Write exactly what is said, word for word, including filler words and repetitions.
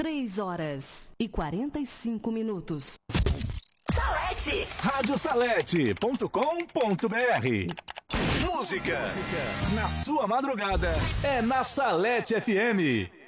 três horas e quarenta e cinco minutos. Salete! rádio salete ponto com ponto br. Música na sua madrugada é na Salete F M.